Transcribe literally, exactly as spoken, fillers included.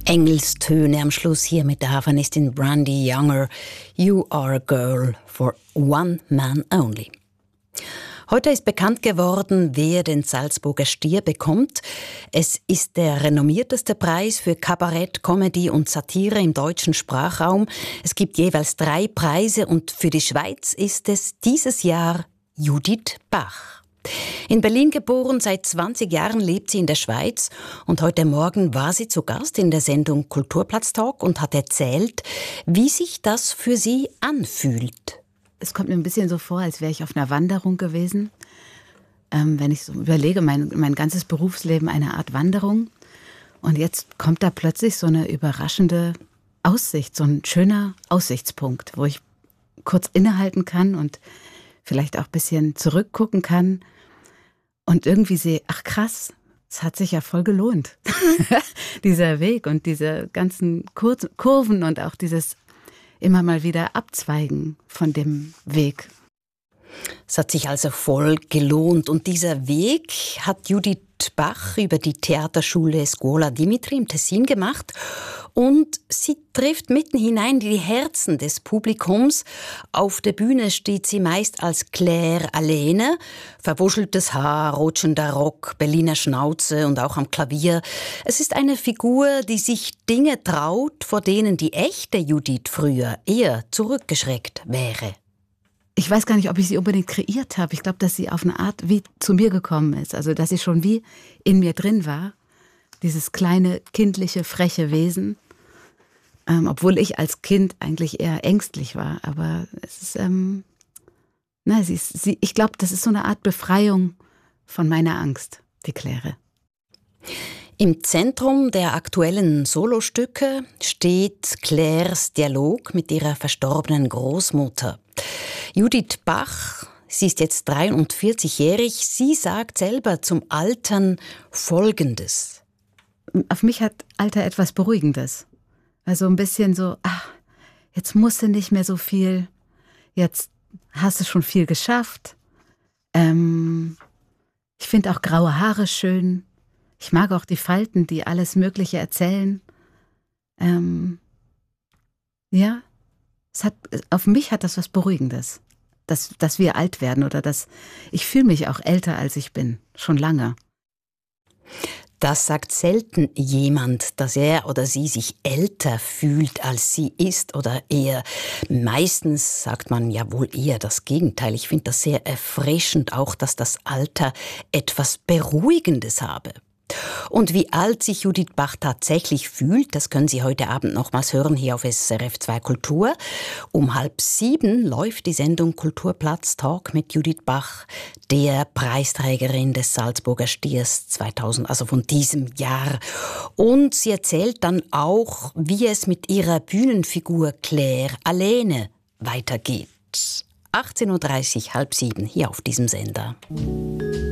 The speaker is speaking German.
Engelstöne am Schluss hier mit der Havanistin Brandy Younger. You are a girl for one man only. Heute ist bekannt geworden, wer den Salzburger Stier bekommt. Es ist der renommierteste Preis für Kabarett, Comedy und Satire im deutschen Sprachraum. Es gibt jeweils drei Preise und für die Schweiz ist es dieses Jahr Judith Bach. In Berlin geboren, seit zwanzig Jahren lebt sie in der Schweiz und heute Morgen war sie zu Gast in der Sendung Kulturplatz-Talk und hat erzählt, wie sich das für sie anfühlt. Es kommt mir ein bisschen so vor, als wäre ich auf einer Wanderung gewesen. Ähm, wenn ich so überlege, mein, mein ganzes Berufsleben eine Art Wanderung. Und jetzt kommt da plötzlich so eine überraschende Aussicht, so ein schöner Aussichtspunkt, wo ich kurz innehalten kann und vielleicht auch ein bisschen zurückgucken kann. Und irgendwie sehe, ach krass, es hat sich ja voll gelohnt. Dieser Weg und diese ganzen Kur- Kurven und auch dieses immer mal wieder Abzweigen von dem Weg. Es hat sich also voll gelohnt. Und dieser Weg hat Judith Bach über die Theaterschule Scuola Dimitri im Tessin gemacht. Und sie trifft mitten hinein in die Herzen des Publikums. Auf der Bühne steht sie meist als Claire alleine. Verwuscheltes Haar, rutschender Rock, Berliner Schnauze und auch am Klavier. Es ist eine Figur, die sich Dinge traut, vor denen die echte Judith früher eher zurückgeschreckt wäre. Ich weiß gar nicht, ob ich sie unbedingt kreiert habe. Ich glaube, dass sie auf eine Art wie zu mir gekommen ist. Also, dass sie schon wie in mir drin war. Dieses kleine, kindliche, freche Wesen. Ähm, obwohl ich als Kind eigentlich eher ängstlich war. Aber es ist, ähm, na, sie ist, sie, ich glaube, das ist so eine Art Befreiung von meiner Angst, die Claire. Im Zentrum der aktuellen Solostücke steht Claires Dialog mit ihrer verstorbenen Großmutter. Judith Bach, sie ist jetzt dreiundvierzigjährig, sie sagt selber zum Altern Folgendes. Auf mich hat Alter etwas Beruhigendes. Also ein bisschen so, ach, jetzt musst du nicht mehr so viel, jetzt hast du schon viel geschafft. Ähm, ich finde auch graue Haare schön. Ich mag auch die Falten, die alles Mögliche erzählen. Ähm, ja, es hat, auf mich hat das was Beruhigendes, dass, dass wir alt werden oder dass ich fühle mich auch älter, als ich bin, schon lange. Das sagt selten jemand, dass er oder sie sich älter fühlt, als sie ist oder eher. Meistens sagt man ja wohl eher das Gegenteil. Ich finde das sehr erfrischend auch, dass das Alter etwas Beruhigendes habe. Und wie alt sich Judith Bach tatsächlich fühlt, das können Sie heute Abend nochmals hören hier auf S R F zwei Kultur. Um halb sieben läuft die Sendung Kulturplatz-Talk mit Judith Bach, der Preisträgerin des Salzburger Stiers zweitausend, also von diesem Jahr. Und sie erzählt dann auch, wie es mit ihrer Bühnenfigur Claire alleine weitergeht. achtzehn Uhr dreißig, halb sieben, hier auf diesem Sender.